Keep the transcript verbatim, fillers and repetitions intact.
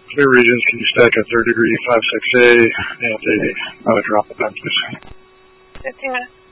clear regions, can you stack a third degree five six A and a uh, drop of time, please? fifteen minutes.